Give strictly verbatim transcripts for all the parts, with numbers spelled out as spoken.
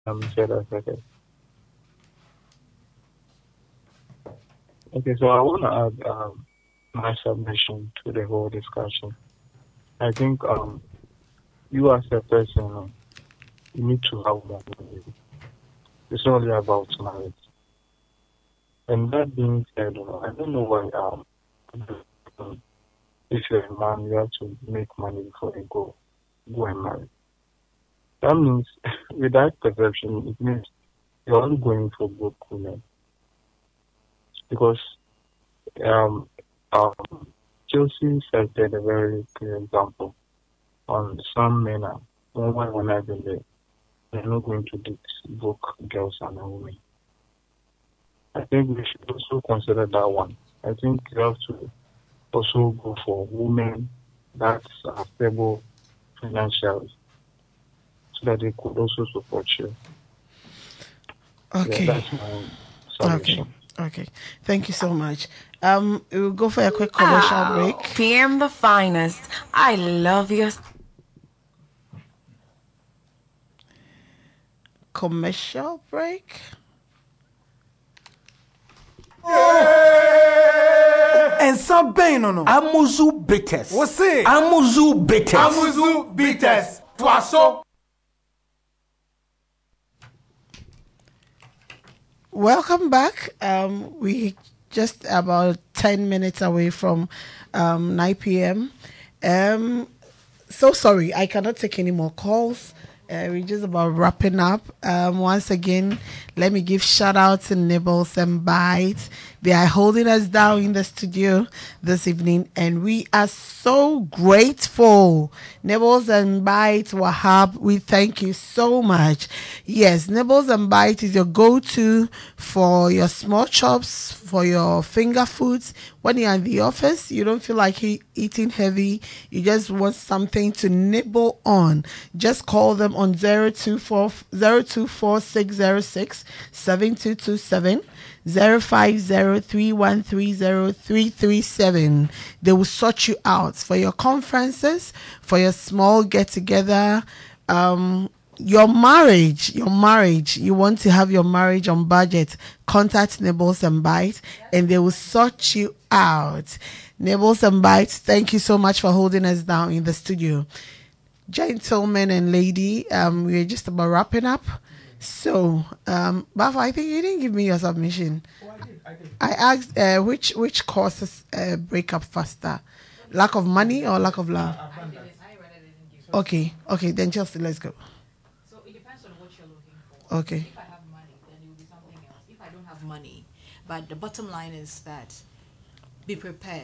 Um, said that, okay. Okay, so I want to add um, my submission to the whole discussion. I think um, you as a person, um, you need to have more money. It's not only about marriage. And that being said, you know, I don't know why um, um, if you're a man, you have to make money before you go go and marry. That means with that perception, it means you're only going for broke women because um, um, Chelsea cited a very clear example on some men are when when I've been there, they're not going to date broke girls and women. I think we should also consider that one. I think you have to also go for women that are stable financially so that they could also support you. Yeah, Okay. that's my Okay. submission. Okay. Thank you so much. Um, we'll go for a quick commercial break. P M the finest. I love your. Commercial break. And some pain no no. Amuzu bitters. What's it? Amuzu bitters. Amuzu bitters. Twaso. Welcome back. Um, we just about ten minutes away from um, nine p.m. Um, so sorry, I cannot take any more calls. Uh, we're just about wrapping up. Um, once again, let me give shout out to Nibbles and Bites. They are holding us down in the studio this evening, and we are so grateful. Nibbles and Bites, Wahab, we thank you so much. Yes, Nibbles and Bites is your go-to for your small chops, for your finger foods. When you're in the office, you don't feel like he, eating heavy. You just want something to nibble on. Just call them on zero two four six zero six seven two two seven. zero five zero three one three zero three three seven. They will sort you out for your conferences, for your small get together, um, your marriage, your marriage. You want to have your marriage on budget. Contact Nibbles and Bites, and they will sort you out. Nibbles and Bites, thank you so much for holding us down in the studio. Gentlemen and lady, um, we're just about wrapping up. So, um, Bafa, I think you didn't give me your submission. Oh, I did. I did. I asked uh, which which causes uh, break up faster, lack of money or lack of love. Okay, okay, then just let's go. So it depends on what you're looking for. Okay. If I have money, then it will be something else. If I don't have money, but the bottom line is that be prepared.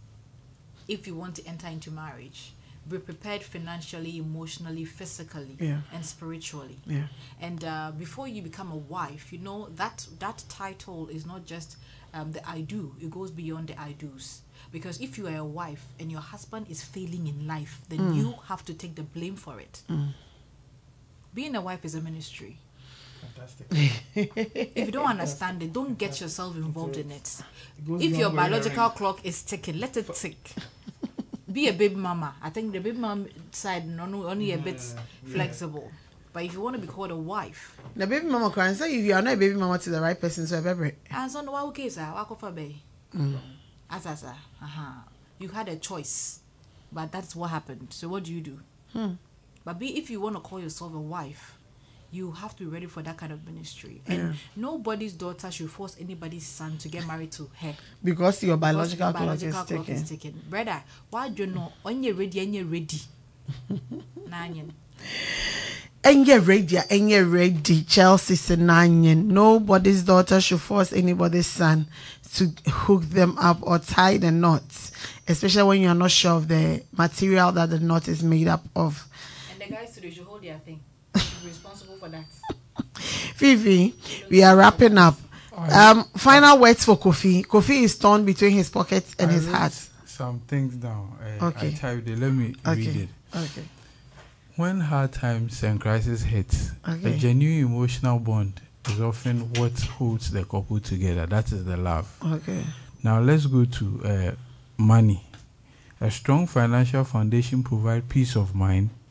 If you want to enter into marriage, be prepared financially, emotionally, physically, Yeah. and spiritually. Yeah. And uh, before you become a wife, you know that that title is not just um, the I do. It goes beyond the I do's. Because if you are a wife and your husband is failing in life, then Mm. you have to take the blame for it. Mm. Being a wife is a ministry. Fantastic. If you don't understand it, don't get yourself involved in it. It goes If your beyond where you're biological in. clock is ticking, let it tick. Be a baby mama. I think the baby mama side no, no, only a bit Yeah. flexible. But if you want to be called a wife, The baby mama crying. So if you are not a baby mama to the right person, so baby. as on the wild case, I for bay. Mm. As as uh-huh. You had a choice, but that's what happened. So what do you do? Hmm. But be if you want to call yourself a wife, you have to be ready for that kind of ministry. And Yeah. nobody's daughter should force anybody's son to get married to her. Because your Because biological, your clock, biological is clock ticking. is ticking. Brother, why do you know? When you're ready, and you're ready. Nanyan. And you're ready, and you're ready. Chelsea Senanyan. Nobody's daughter should force anybody's son to hook them up or tie the knots, especially when you're not sure of the material that the knot is made up of. And the guys today should hold their thing. They should be responsible for that. Fifi, we are wrapping up. Um, final words for Kofi. Kofi is torn between his pockets and I his wrote heart. Some things down. Uh, Okay. I typed it. Let me read Okay. it. Okay. When hard times and crisis hits, Okay. a genuine emotional bond is often what holds the couple together. That is the love. Okay. Now let's go to uh, money. A strong financial foundation provides peace of mind,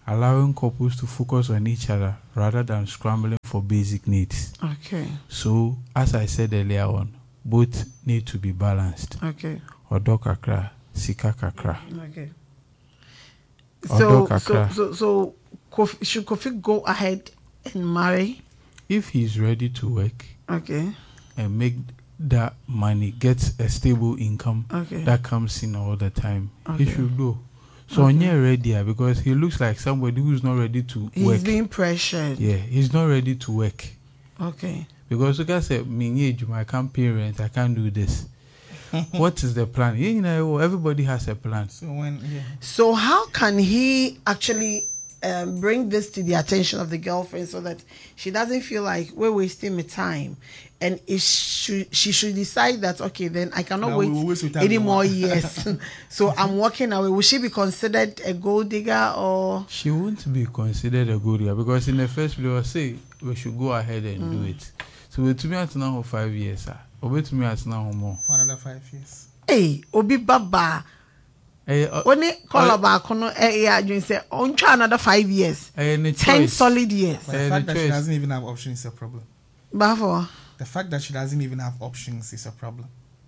allowing couples to focus on each other rather than scrambling for basic needs. Okay. So, as I said earlier on, both need to be balanced. Okay. Odo kakra, sika kakra. Okay. Odo So, so, kakra. so, so, Kofi, should Kofi go ahead and marry? If he's ready to work Okay. and make that money, get a stable income Okay. that comes in all the time, Okay. he should go. So Okay. Onye ready ah, because he looks like somebody who's not ready to He's work. being pressured. Yeah, he's not ready to work. Okay. Because like I said, me age, I can't pay rent, I can't do this. What is the plan? You know, everybody has a plan. So when yeah. So how can he actually um, bring this to the attention of the girlfriend so that she doesn't feel like we're wasting my time? And if she, she should decide that, okay, then I cannot Now wait we will waste your time any no more more. years. So I'm walking away. Will she be considered a gold digger or? She won't be considered a good year because in the first place, I say we should go ahead and Mm. do it. So we to me at now five years, sir. Or to me at now more. For another five years. Hey, Obi Baba. Eh, uh, Only call uh, about kono eh yeah, you say on try another five years. eh, any Ten choice. solid years. But Eh, the fact the that she choice. doesn't even have options is a problem. Bafo. The fact that she doesn't even have options is a problem.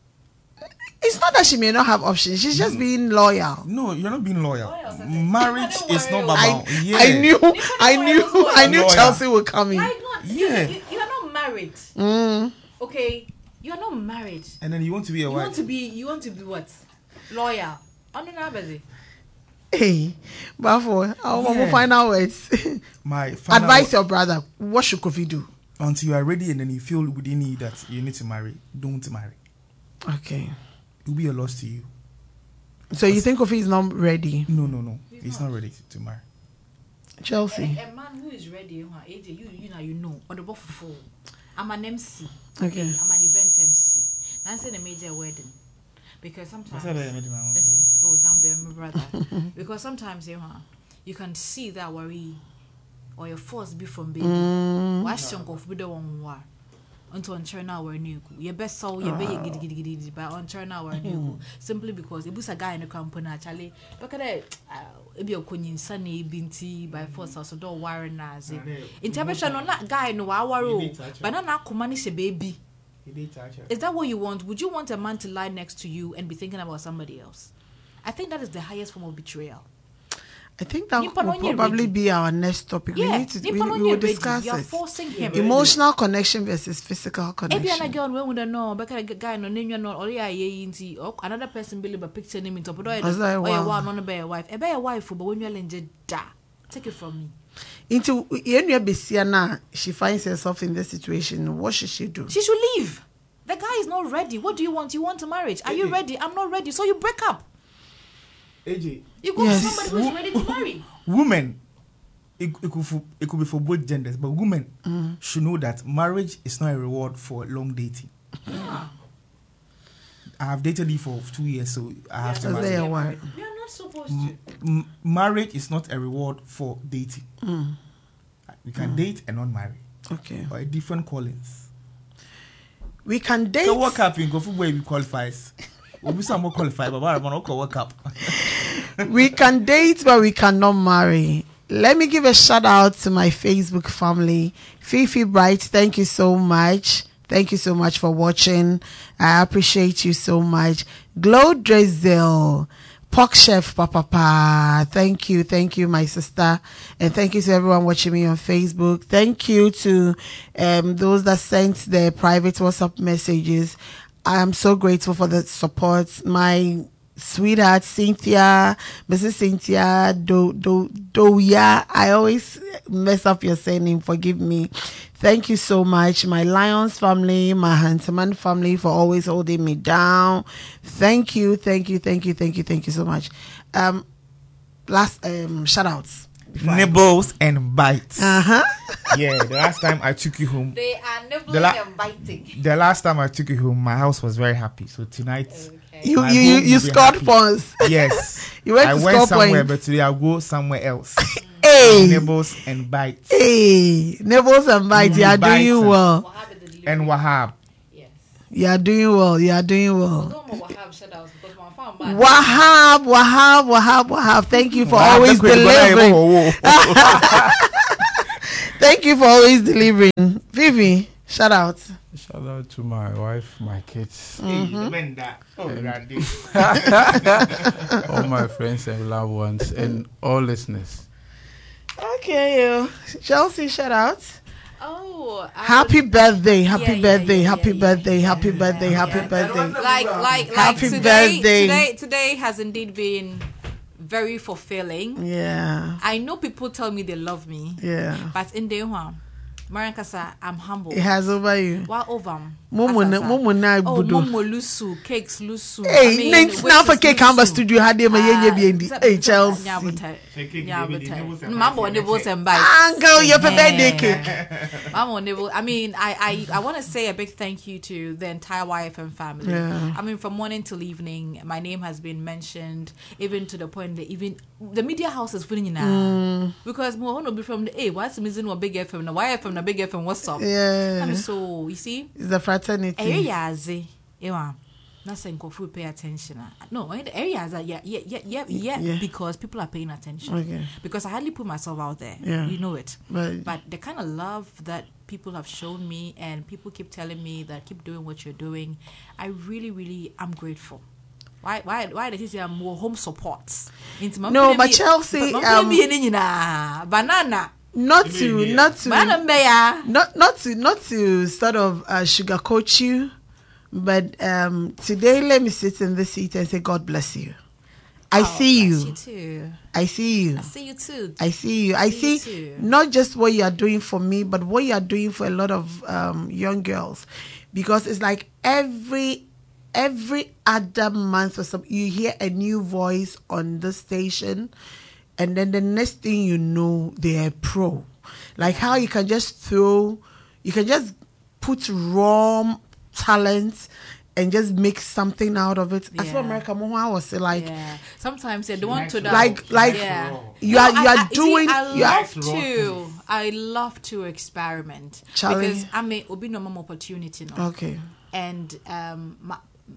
It's not that she may not have options. She's just being loyal. No, you're not being loyal. Loyal, Sase. Marriage Don't is not worry. about. I, yeah. I knew, I know I knew, was loyal. I knew Loyal. Chelsea would come in. Why not? Yeah. You, you, you are not married. Mm. Okay, you are not married. And then you want to be a You wife. want to be. You want to be what? Loyal. I don't know about it. Hey, Bafo, I will Yeah. final words. My final, Advise your brother. What should Kofi do? until you are ready and then you feel within you that you need to marry, don't marry. Okay. It will be a loss to you. So you think Kofi is not ready? No, no, no. He's He's not. not ready to, to marry. Chelsea. A, a man who is ready, huh, A J, you you know you know. On the buff full. I'm an M C. Okay. I'm an event M C. That's in a major wedding. Because sometimes What's that I made now? Listen, oh, it's down there, my brother. Because sometimes you know, you can see that worry or your force be from baby. What's your of video on war? Until on turn our new your best soul, your baby giddy giddy giddy, but on turn our new simply because it was a guy in the company actually. Look at it, it be a queen sunny binti by force also don't worry nazi. Intervention on that guy no our but not command is a baby. Is that what you want? Would you want a man to lie next to you and be thinking about somebody else? I think that is the highest form of betrayal. I think that Nipa will no nye probably ready. be our next topic. Yeah, we need to we, Nipa no we nye will ready. discuss You're it. forcing him. Emotional connection versus physical Ebi connection. ana girl when we don't know, but a guy no name no or yeah ye inti or another person believe a picture name it up or Was that or wow? one on be a wife. E be a wife but when you are da. Take it from me. Into Yenya Besiana, she finds herself in this situation. What should she do? She should leave. The guy is not ready. What do you want? You want a marriage? Are you Ebi. ready? I'm not ready. So you break up. A J, You go Yes. to somebody who is ready to marry. women, it, it, could, for, it could be for both genders, but women Mm. should know that marriage is not a reward for long dating. I have dated you for two years, so I have to That's marry. there. you. a word. We are not supposed to. M- marriage is not a reward for dating. Mm. We can date and not marry, Okay. or a different callings. We can date. So work up in go for where we qualifies. We be some more qualified, but I'm not work up. We can date, but we cannot marry. Let me give a shout out to my Facebook family. Fifi Bright, thank you so much. Thank you so much for watching. I appreciate you so much. Glow Drizzle, Pork Chef Papa Pa. Thank you, thank you, my sister. And thank you to everyone watching me on Facebook. Thank you to um, those that sent their private WhatsApp messages. I am so grateful for the support. My sweetheart Cynthia, Missus Cynthia Do Do Doya. I always mess up your surname. Forgive me. Thank you so much, my Lions family, my Hunterman family, for always holding me down. Thank you, thank you, thank you, thank you, thank you so much. Um, last um shout outs. Nibbles and bites. Uh huh. Yeah, the last time I took you home, They are nibbling The la- and biting. the last time I took you home, my house was very happy. So tonight, You My you you, home you will be scored happy. points. yes, You went I to went score somewhere, points. but today I'll go somewhere else. Hey, Nibbles and bites. hey, neighbors and bites. You are Bites doing and- well. Wahab the delivery. And Wahab. Yes. You are doing well. You are doing well. Although I'm a Wahab shout out because my Wahab, Wahab, Wahab, Wahab. Thank you for always delivering. Thank you for always delivering. Vivi, shout out. Shout out to my wife, my kids, Mm-hmm. all my friends and loved ones, and all listeners. Okay, uh, Chelsea, shout out. Oh, I Happy would- birthday, happy Yeah, yeah, birthday, yeah, happy yeah, birthday, yeah, happy yeah, birthday, yeah, happy yeah. birthday. like like like Happy today, birthday. today today has indeed been very fulfilling. Yeah, I know people tell me they love me, yeah. but in the one, Marinkasa, I'm humble. It has over you. What over? Momo na momo na Oh, budo. Momo lusu cakes lusu. Hey, nine now for cake Canva studio had them a yenye biendi. Hey, Chelsea. Mambo nibbles and bites. Uncle, your birthday cake. Mambo nibble. I mean, I I, I want to say a big thank you to the entire Y F M family. Yeah. I mean, from morning till evening, my name has been mentioned, even to the point that even the media house is putting in now because more want to be from the hey, what's the reason what big F M, the Y F M, the big F M, what's up? Yeah. I mean, so you see, It's the fraternity. areas, yeah. Not saying Kofu pay attention. No, the areas are yeah, yeah, yeah, yeah, yeah, Yeah. because people are paying attention. Okay. Because I hardly put myself out there. Yeah. You know it. But, But the kind of love that people have shown me, and people keep telling me that keep doing what you're doing, I really, really am grateful. Why? Why? Why? That is um, more home support. Into my- No, but me- Chelsea, but- um, me- me- na- banana. not to, not to, Banana bear. not not to not to sort of uh, sugarcoat you, but um, today let me sit in this seat and say God bless you. I Oh, see bless you. you too. I see you. I see you too. I see you. I See see you too. not just what you are doing for me, but what you are doing for a lot of um, young girls, because it's like every every other month or something, you hear a new voice on the station, and then the next thing you know, they are pro. Like how you can just throw, you can just put raw talent and just make something out of it. As for Yeah. America, Moha was like, Yeah. Sometimes they don't want to that. like, like Yeah. you are, No, you I- are I- you see, doing, I you are, love to. I love to experiment Charlie. because I may obi no more opportunity no. okay. And um, my,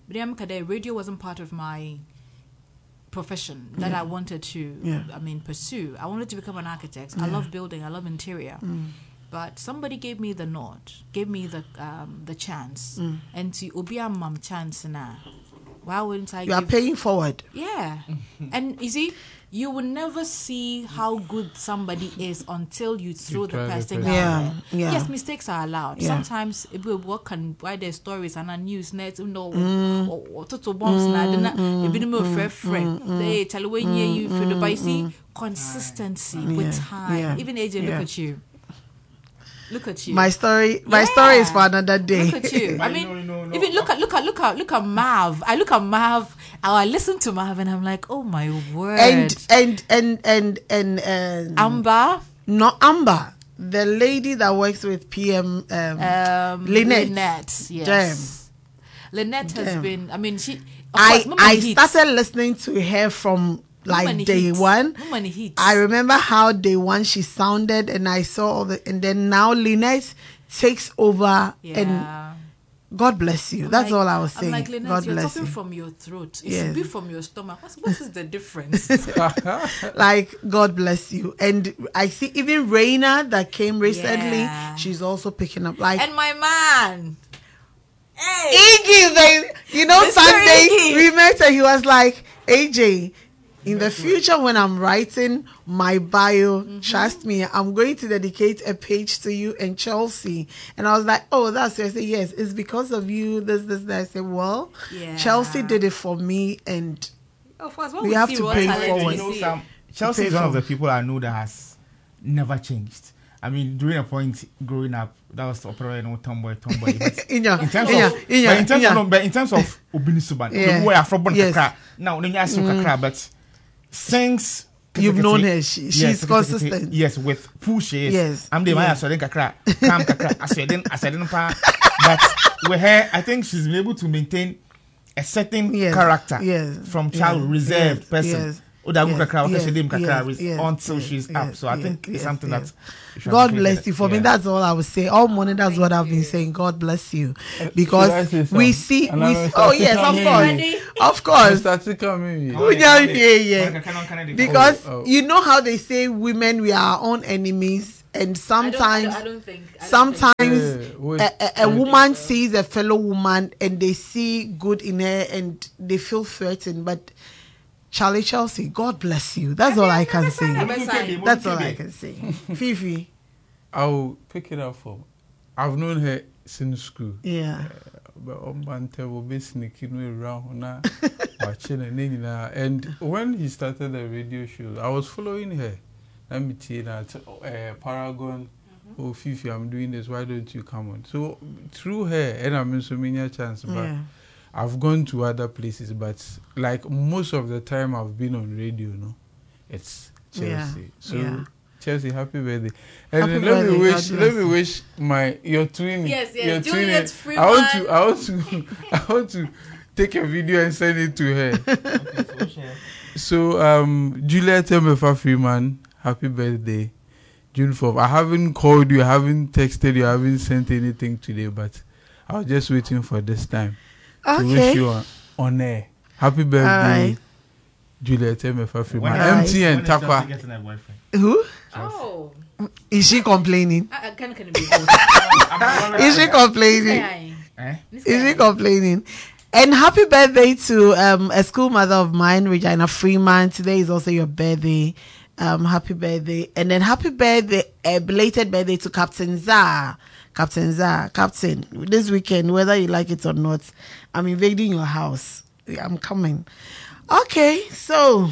radio wasn't part of my profession that I wanted to. Yeah. I mean, pursue. I wanted to become an architect. I love building. I love interior. But somebody gave me the nod, gave me the um, the chance, and to obi a mom chance na. Why wouldn't I? You are give paying forward. Yeah. And you see, you will never see how good somebody is until you throw the try the person person. out Yeah, there. yeah. Yes, mistakes are allowed. Yeah. Sometimes if we work and write their stories and on news net, you know, Mm. or, or total bombs na a bit more friend friend. They tell when you you feel the but you see consistency with Yeah, time. yeah, Even A J, look yeah. at you. Look at you. My story, my Yeah. story is for another day. Look at you. I But mean, no, no, no. even look at look at look at look at Marv. I look at Marv. I listen to Marv, and I'm like, oh my word. and and and and and and Amber, not Amber, the lady that works with P M um, um, Lynette. Lynette, yes. Lynette has Damn. been. I mean, she. Of I course, Mama I Heats. started listening to her from like Mama day Heats. one. Mama Heats. I remember how day one she sounded, and I saw all the, and then now Lynette takes over, and Yeah. God bless you. I'm That's like- all I was saying. I'm like, Lynette, God you're bless talking you. from your throat. It Yes. should be from your stomach. What's, what is the difference? Like God bless you. And I see even Raina that came recently, Yeah. she's also picking up. Like And my man. Hey. Iggy, they, you know, Mister Sunday Iggy. we met and he was like, A J, in the future when I'm writing my bio, Mm-hmm. trust me, I'm going to dedicate a page to you and Chelsea. And I was like, oh, that's it. I said, yes, it's because of you, this, this, that. I said, well, Yeah. Chelsea did it for me, and Of course, what We we have see, to what pay talent forward. we You know, see. Sam, Chelsea pay is one of for- the people I know that has never changed. I mean, during a point growing up, that was opera, you know, tomboy, tomboy. But Inya, in terms Inya, of, Inya, but in terms Inya. of, but in terms of Obini Suban, Yeah. the way I'm from Yes. Kakra, now then you ask Kakra, but since You've known her. She- she's consistent. Yes, with who she is. Yes. I'm the Yeah. man. I saw Kakra, Kam Kakra, I saw then, I said then, but with her, I think she's been able to maintain a certain Yes, character yes, from child yes, reserved yes, person. yes, Oda Yes, kakra, yes, yes, kakra, yes, yes, until yes, she's yes, up. So I yes, think yes, it's something yes. that. God bless you. For me, Yeah. that's all I would say. All morning, that's Thank what I've you. been saying. God bless you, Should I because say we something? see, And we I'm see. Mister Oh yes, of Tika course, Mimi. of course. Mister Tika Mimi. Oh, Yeah, yeah, yeah, yeah. yeah. Because Oh, oh. you know how they say women, we are our own enemies, and I don't, I sometimes, don't, I don't think. I don't sometimes Yeah, wait, a, a, a wait. woman sees a fellow woman and they see good in her and they feel threatened. But Charlie Chelsea, God bless you. That's all I can say. think. That's all I can say. Fifi, I'll pick it up for. I've known her since school. yeah. But on Bante will be sneaking around now, watching and then, uh, and when he started the radio show, I was following her. Let me tell you that uh, Paragon, oh Fifi, I'm doing this. Why don't you come on? So through her, and I'm in so many chance, but Yeah. I've gone to other places. But like most of the time, I've been on radio. No, it's Chelsea. Yeah, So. yeah. Chelsea, happy birthday! And Happy then let birthday, me wish, God let bless me you. wish my your twin. Yes, yes, your Juliet twin. I want Freeman. to, I want to, I want to take a video and send it to her. Okay, so share. So, um, Juliet Emefa Freeman, happy birthday, June fourth. I haven't called you, I haven't texted you, I haven't sent anything today, but I was just waiting for this time to wish Okay. you on, on air. Happy birthday, right. Juliet Emefa Freeman. When- Alright. M T N when is Chelsea Takwa. getting a boyfriend? Who Oh, is she complaining? I, I can can be both. Is she complaining? Say Eh? This Is guy. she complaining? And happy birthday to um, a school mother of mine, Regina Freeman. Today is also your birthday. Um, happy birthday. And then happy birthday, a belated birthday to Captain Zah. Captain Zah. Captain, this weekend, whether you like it or not, I'm invading your house. I'm coming. Okay, so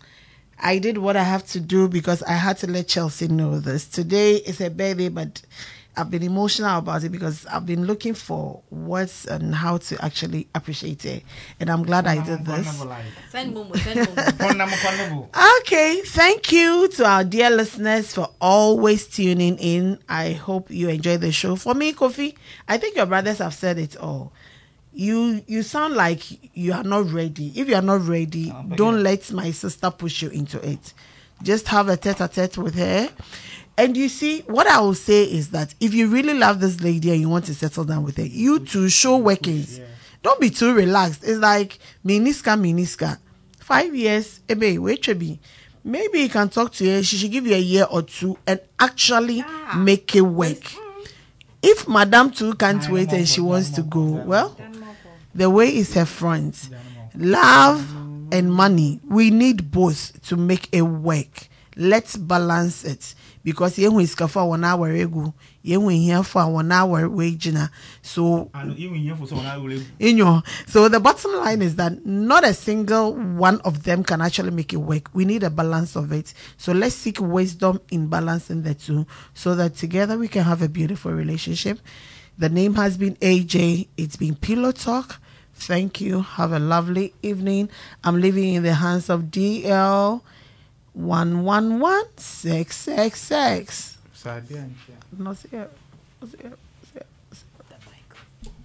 I did what I have to do because I had to let Chelsea know this. Today is her birthday, but I've been emotional about it because I've been looking for words and how to actually appreciate it. And I'm glad I did this. Send Momo, send Momo. Okay, thank you to our dear listeners for always tuning in. I hope you enjoy the show. For me, Kofi, I think your brothers have said it all. You you sound like you are not ready. If you are not ready, Oh, but don't yeah. let my sister push you into it. Just have a tete-a-tete with her. And you see, what I will say is that if you really love this lady and you want to settle down with her, you too show workings. Don't be too relaxed. It's like miniska miniska. Five years, ebe, wait, be. Maybe you can talk to her. She should give you a year or two and actually Ah. make it work. If Madame too can't Nine wait more and she for- wants nine to more go, for- well, the way is her front. Love and money, we need both to make it work. Let's balance it. Because yehu is kafa one hour egu, yehu here for one hour wagina. So And even here for someone I will in your so the bottom line is that not a single one of them can actually make it work. We need a balance of it. So let's seek wisdom in balancing the two so that together we can have a beautiful relationship. The name has been A J. It's been Pillow Talk. Thank you. Have a lovely evening. I'm leaving in the hands of D L one one one six six six. Sadia and Shia. No, see it. See it. See it. See it.